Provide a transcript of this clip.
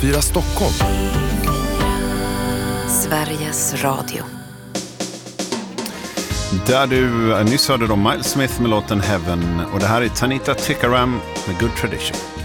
P4 Stockholm. Sveriges Radio. Där du nyss hörde då Miles Smith med låten Heaven. Och det här är Tanita Tikaram med Good Tradition.